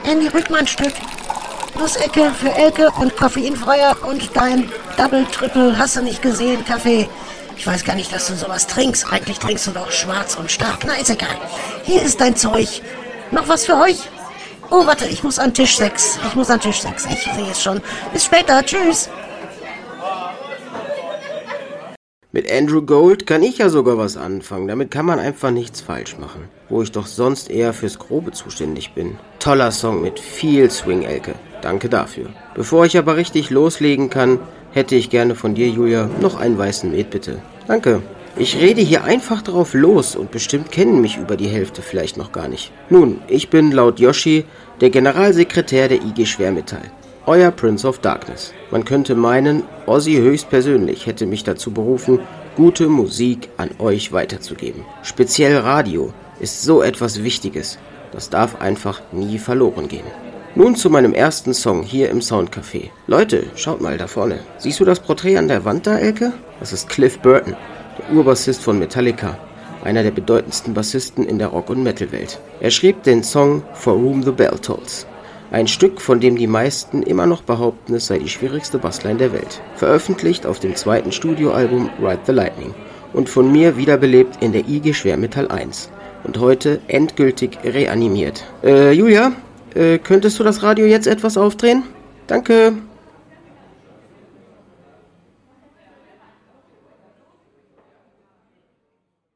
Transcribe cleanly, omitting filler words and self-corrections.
Andy Rückmann-Stück. Nussecke für Elke und koffeinfreier und dein Double, Triple, hast du nicht gesehen, Kaffee. Ich weiß gar nicht, dass du sowas trinkst. Eigentlich trinkst du doch schwarz und stark. Na, ist egal. Hier ist dein Zeug. Noch was für euch? Oh, warte, ich muss an Tisch 6. Ich sehe es schon. Bis später. Tschüss. Mit Andrew Gold kann ich ja sogar was anfangen. Damit kann man einfach nichts falsch machen. Wo ich doch sonst eher fürs Grobe zuständig bin. Toller Song mit viel Swing, Elke. Danke dafür. Bevor ich aber richtig loslegen kann, hätte ich gerne von dir, Julia, noch einen weißen Met, bitte. Danke. Ich rede hier einfach drauf los und bestimmt kennen mich über die Hälfte vielleicht noch gar nicht. Nun, ich bin laut Yoshi der Generalsekretär der IG Schwermetall. Euer Prince of Darkness. Man könnte meinen, Ozzy höchstpersönlich hätte mich dazu berufen, gute Musik an euch weiterzugeben. Speziell Radio ist so etwas Wichtiges. Das darf einfach nie verloren gehen. Nun zu meinem ersten Song hier im Soundcafé. Leute, schaut mal da vorne. Siehst du das Porträt an der Wand da, Elke? Das ist Cliff Burton, der Urbassist von Metallica. Einer der bedeutendsten Bassisten in der Rock- und Metal-Welt. Er schrieb den Song For Whom the Bell Tolls. Ein Stück, von dem die meisten immer noch behaupten, es sei die schwierigste Bassline der Welt. Veröffentlicht auf dem zweiten Studioalbum Ride the Lightning. Und von mir wiederbelebt in der IG Schwermetall 1. Und heute endgültig reanimiert. Julia, könntest du das Radio jetzt etwas aufdrehen? Danke.